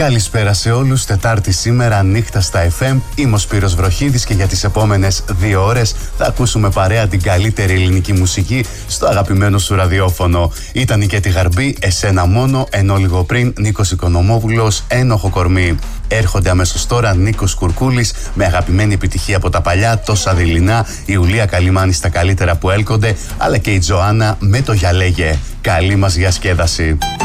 Καλησπέρα σε όλους, Τετάρτη σήμερα, νύχτα στα FM. Είμαι ο Σπύρος Βροχίδης και για τις επόμενες 2 ώρες θα ακούσουμε παρέα την καλύτερη ελληνική μουσική στο αγαπημένο σου ραδιόφωνο. Ήταν η Κέτη Γαρμπή, εσένα μόνο, ενώ λίγο πριν Νίκος Οικονομόπουλος, ένοχο κορμί. Έρχονται αμέσως τώρα Νίκος Κουρκούλης με αγαπημένη επιτυχία από τα παλιά, τόσα δειλινά, η Ιουλία Καλιμάνη στα καλύτερα που έλκονται, αλλά και η Τζοάννα με το Γιαλέγε. Καλή μας διασκέδαση.